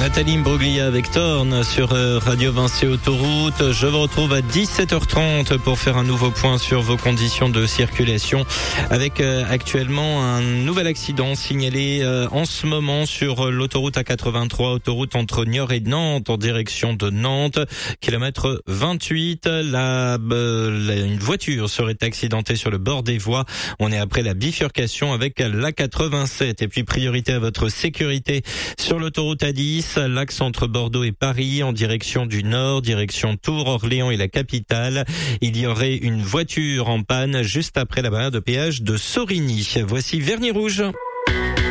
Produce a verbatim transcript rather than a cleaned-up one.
Nathalie Broglia avec Thorn sur Radio Vinci Autoroute. Je vous retrouve à dix-sept heures trente pour faire un nouveau point sur vos conditions de circulation avec euh, actuellement un nouvel accident signalé euh, en ce moment sur l'autoroute A quatre-vingt-trois, autoroute entre Niort et Nantes en direction de Nantes, kilomètre vingt-huit. La, euh, la, une voiture serait accidentée sur le bord des voies. On est après la bifurcation avec l'A quatre-vingt-sept. Et puis priorité à votre sécurité sur l'autoroute A dix, l'axe entre Bordeaux et Paris en direction du nord, direction Tours, Orléans et la capitale. Il y aurait une voiture en panne juste après la barrière de péage de Sorigny. Voici Vernis Rouge.